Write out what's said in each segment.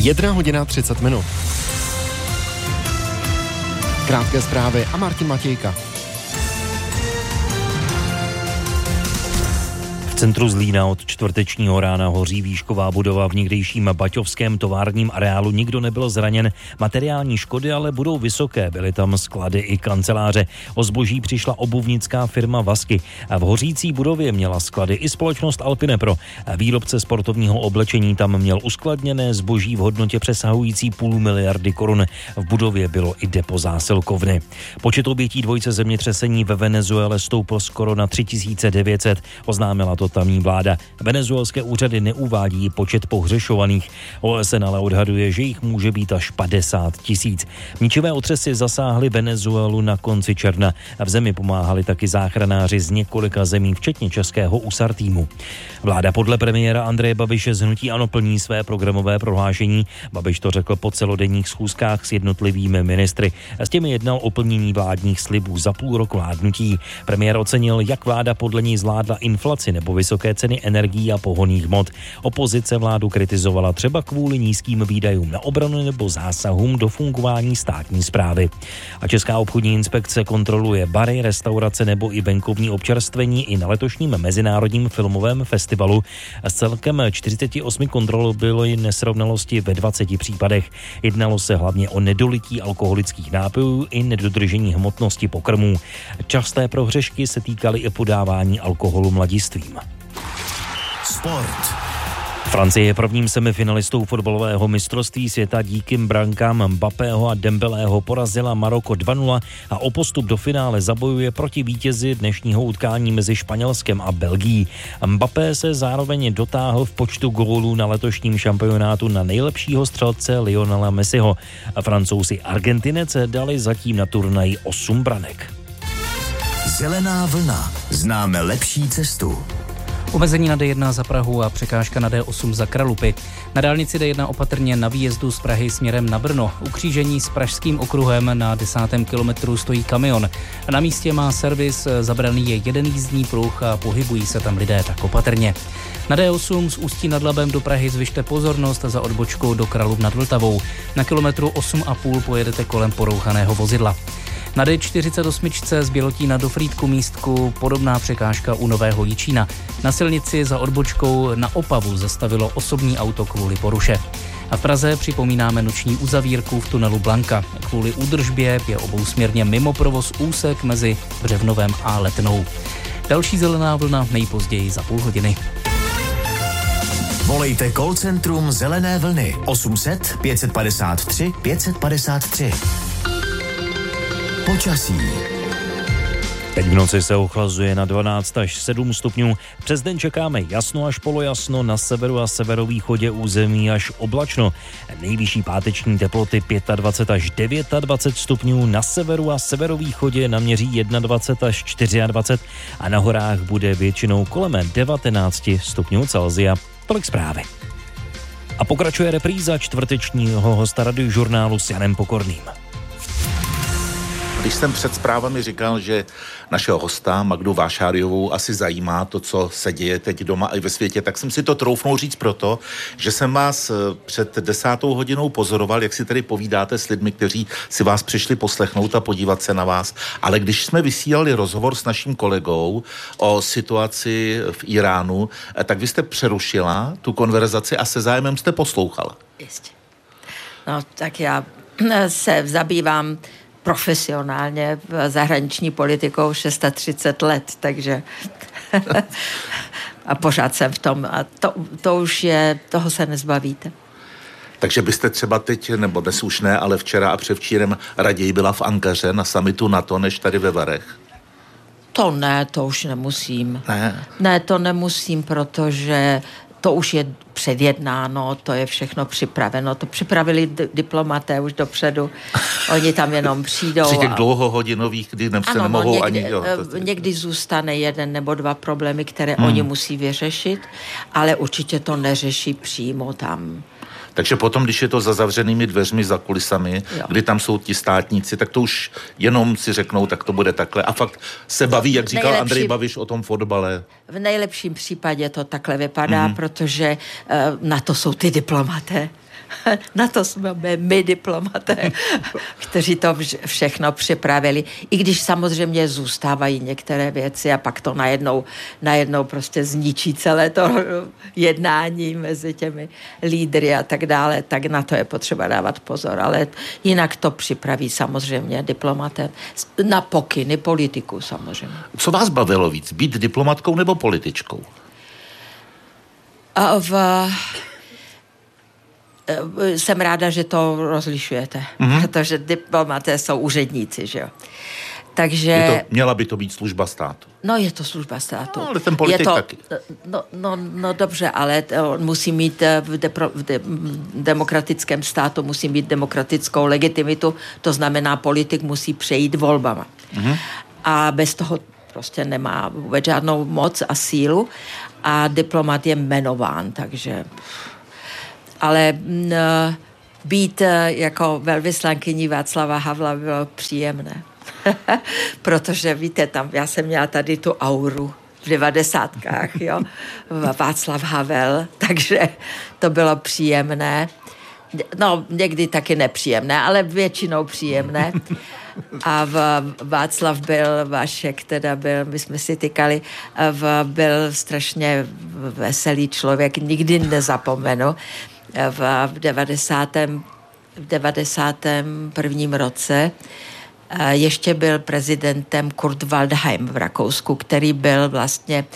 1:30. Krátké zprávy a Martin Matějka. V centru Zlína od čtvrtečního rána hoří výšková budova v někdejším baťovském továrním areálu. Nikdo nebyl zraněn. Materiální škody ale budou vysoké. Byly tam sklady i kanceláře. O zboží přišla obuvnická firma Vasky. V hořící budově měla sklady i společnost Alpinepro. Výrobce sportovního oblečení tam měl uskladněné zboží v hodnotě přesahující 500 miliardy korun. V budově bylo i depo zásilkovny. Počet obětí dvojce zemětřesení ve Venezuele stoupl skoro na 3900. Oznámila to tamní vláda. Venezuelské úřady neuvádí počet pohřešovaných. OSN ale odhaduje, že jich může být až 50 000. Ničivé otřesy zasáhly Venezuelu na konci června. V zemi pomáhali taky záchranáři z několika zemí, včetně českého USAR týmu. Vláda podle premiéra Andreje Babiše z hnutí ANO plní své programové prohlášení. Babiš to řekl po celodenních schůzkách s jednotlivými ministry. S těmi jednal o plnění vládních slibů za půl roku vládnutí. Premiér ocenil, jak vláda podle ní zvládla inflaci nebo vysoké ceny energií a pohonných hmot. Opozice vládu kritizovala třeba kvůli nízkým výdajům na obranu nebo zásahům do fungování státní správy. A Česká obchodní inspekce kontroluje bary, restaurace nebo i venkovní občerstvení i na letošním Mezinárodním filmovém festivalu. Z celkem 48 kontrol byly nesrovnalosti ve 20 případech. Jednalo se hlavně o nedolití alkoholických nápojů i nedodržení hmotnosti pokrmů. Časté prohřešky se týkaly i podávání alkoholu mladistvím. Sport. Francie je prvním semifinalistou fotbalového mistrovství světa. Díky brankám Mbappého a Dembélého porazila Maroko 2-0 a o postup do finále zabojuje proti vítězi dnešního utkání mezi Španělskem a Belgií. Mbappé se zároveň dotáhl v počtu gólů na letošním šampionátu na nejlepšího střelce Lionela Messiho. Francouzi Argentinec dali zatím na turnaji 8 branek. Zelená vlna. Známe lepší cestu. Omezení na D1 za Prahu a překážka na D8 za Kralupy. Na dálnici D1 opatrně na výjezdu z Prahy směrem na Brno. U křížení s Pražským okruhem na 10. kilometru stojí kamion. Na místě má servis, zabraný je jeden jízdní pruh a pohybují se tam lidé tak opatrně. Na D8 z Ústí nad Labem do Prahy zvyšte pozornost za odbočkou do Kralub nad Vltavou. Na kilometru 8,5 pojedete kolem porouchaného vozidla. Na D48 z Bělotína do Frýdku Místku podobná překážka u Nového Jičína. Na silnici za odbočkou na Opavu zastavilo osobní auto kvůli poruše. A v Praze připomínáme noční uzavírku v tunelu Blanka. Kvůli údržbě je obousměrně mimo provoz úsek mezi Břevnovem a Letnou. Další zelená vlna nejpozději za půl hodiny. Volejte call centrum Zelené vlny 800 553 553. Počasí. Teď v noci se ochlazuje na 12 až 7 stupňů. Přes den čekáme jasno až polojasno, na severu a severovýchodě území až oblačno. Nejvyšší páteční teploty 25 až 29 stupňů, na severu a severovýchodě naměří 21 až 24 a na horách bude většinou kolem 19 stupňů Celsia. Tolik zprávy. A pokračuje repríza čtvrtečního hosta Radiožurnálu s Janem Pokorným. Když jsem před zprávami říkal, že našeho hosta Magdu Vášáriovou asi zajímá to, co se děje teď doma i ve světě, tak jsem si to troufnul říct proto, že jsem vás před 10. hodinou pozoroval, jak si tady povídáte s lidmi, kteří si vás přišli poslechnout a podívat se na vás. Ale když jsme vysílali rozhovor s naším kolegou o situaci v Iránu, tak vy jste přerušila tu konverzaci a se zájmem jste poslouchala. Jistě. No, tak já se zabývám profesionálně zahraniční politikou 630 let, takže a pořád jsem v tom a to už je, toho se nezbavíte. Takže byste třeba teď, nebo dnes už ne, ale včera a předevčírem raději byla v Ankaře na summitu NATO, než tady ve Varech? To ne, to už nemusím. Ne, to nemusím, protože to už je předjednáno, to je všechno připraveno. To připravili diplomaté už dopředu. Oni tam jenom přijdou. Při těch dlouhohodinových, kdy se nemohou někdy zůstane jeden nebo dva problémy, které oni musí vyřešit, ale určitě to neřeší přímo tam. Takže potom, když je to za zavřenými dveřmi, za kulisami, kdy tam jsou ti státníci, tak to už jenom si řeknou, tak to bude takhle. A fakt se baví, jak říkal Andrej Babiš o tom fotbale. V nejlepším případě to takhle vypadá, protože na to jsou ty diplomaté. Na to jsme my diplomaté, kteří to všechno připravili. I když samozřejmě zůstávají některé věci a pak to najednou prostě zničí celé to jednání mezi těmi lídry a tak dále, tak na to je potřeba dávat pozor. Ale jinak to připraví samozřejmě diplomaté na pokyny politiků samozřejmě. Co vás bavilo víc, být diplomatkou nebo političkou? Jsem ráda, že to rozlišujete, protože diplomaté jsou úředníci, že jo. Takže... Měla by to být služba státu. No, je to služba státu. No, ale ten politik taky. No dobře, ale on musí mít v demokratickém státu musí mít demokratickou legitimitu, to znamená, politik musí přejít volbama. A bez toho prostě nemá vůbec žádnou moc a sílu a diplomat je jmenován, takže... Ale být jako velvyslankyní Václava Havla bylo příjemné. Protože víte, tam já jsem měla tady tu auru v 90kách, jo, Václav Havel, takže to bylo příjemné. No, někdy taky nepříjemné, ale většinou příjemné. A Václav byl, Vašek teda byl, my jsme si tykali, byl strašně veselý člověk, nikdy nezapomenu. V 91. roce ještě byl prezidentem Kurt Waldheim v Rakousku, který byl vlastně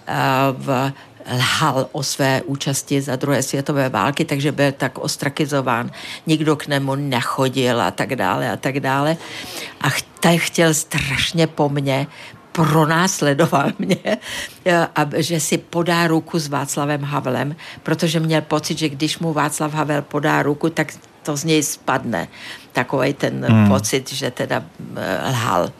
lhal o své účasti za druhé světové války, takže byl tak ostrakizován. Nikdo k němu nechodil a tak dále a tak dále. A chtěl strašně po mně, pronásledoval mě, že si podá ruku s Václavem Havlem, protože měl pocit, že když mu Václav Havel podá ruku, tak to z něj spadne. Takový ten pocit, že teda lhal.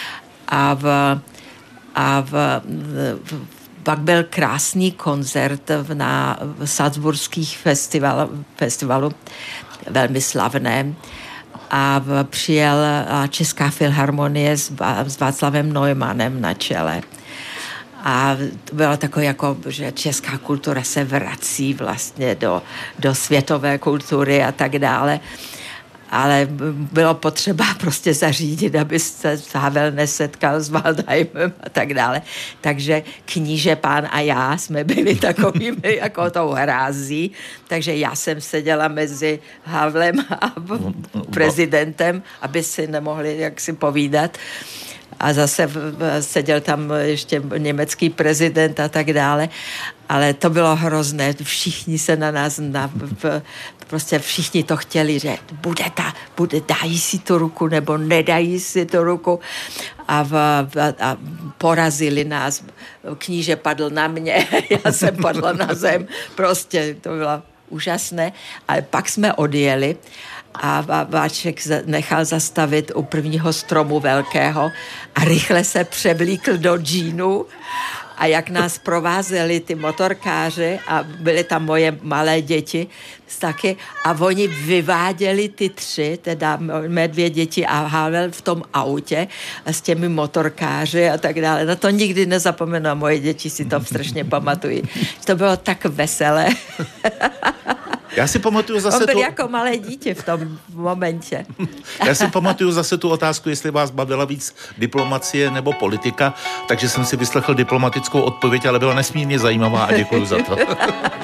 Pak byl krásný koncert na salzburských festivalu, velmi slavném, a přijela Česká filharmonie s Václavem Neumannem na čele. A bylo takové jako, že česká kultura se vrací vlastně do světové kultury a tak dále. Ale bylo potřeba prostě zařídit, aby se Havel nesetkal s Waldheimem a tak dále. Takže kníže pán a já jsme byli takovými jako tou hrází. Takže já jsem seděla mezi Havlem a prezidentem, aby si nemohli jaksi povídat. A zase seděl tam ještě německý prezident a tak dále. Ale to bylo hrozné. Všichni se na nás prostě všichni to chtěli, že dají si tu ruku nebo nedají si tu ruku a porazili nás. Kníže padl na mě, já jsem padla na zem. Prostě to bylo úžasné. Ale pak jsme odjeli a Váček nechal zastavit u prvního stromu velkého a rychle se převlíkl do džínu. A jak nás provázeli ty motorkáři a byly tam moje malé děti taky a oni vyváděli ty tři, teda mé dvě děti a Havel v tom autě s těmi motorkáři a tak dále. Na to nikdy nezapomenu, moje děti si to strašně pamatují. To bylo tak veselé. Já si pamatuju zase On byl jako malé dítě v tom momentě. Já si pamatuju zase tu otázku, jestli vás bavila víc diplomacie nebo politika, takže jsem si vyslechl diplomatickou odpověď, ale byla nesmírně zajímavá a děkuju za to.